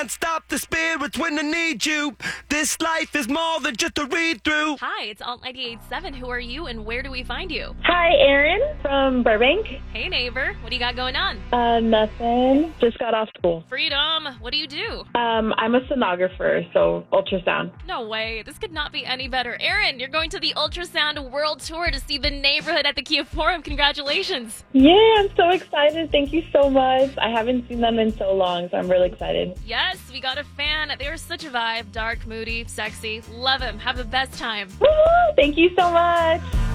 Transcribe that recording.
Stop the spirits when I need you. This life is more than just a read through. Hi, it's Alt 98.7. Who are you and where do we find you? Hi, Erin from Burbank. Hey, neighbor. What do you got going on? Nothing. Just got off school. Freedom. What do you do? I'm a sonographer, so ultrasound. No way. This could not be any better. Erin, you're going to the Ultrasound World Tour to see the neighborhood at the Kia Forum. Congratulations. Yeah, I'm so excited. Thank you so much. I haven't seen them in so long, so I'm really excited. Yes, we got a fan. They are such a vibe. Dark, moody, sexy. Love him. Have the best time. Woo! Thank you so much.